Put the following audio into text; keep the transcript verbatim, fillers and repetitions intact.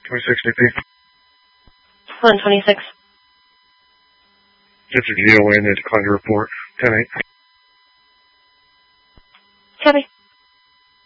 twenty-six D P. one twenty-six. It's a G O N, they declined to report. ten eight. Copy.